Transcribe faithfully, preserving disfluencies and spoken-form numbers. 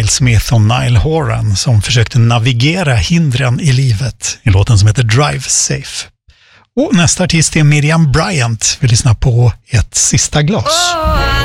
Will Smith och Niall Horan som försökte navigera hindren i livet i låten som heter Drive Safe. Och nästa artist är Miriam Bryant. Vi lyssnar på Ett sista glas. Oh,